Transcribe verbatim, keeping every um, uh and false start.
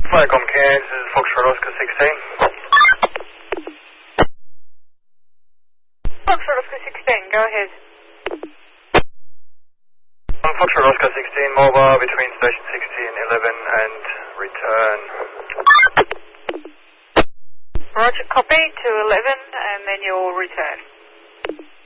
Flycom Cairns, this is Foxtrot Oscar sixteen. Foxtrot Oscar sixteen, go ahead. Um, Foxtrot Oscar sixteen, mobile between station sixty and eleven and return. Roger, copy to eleven and then you'll return.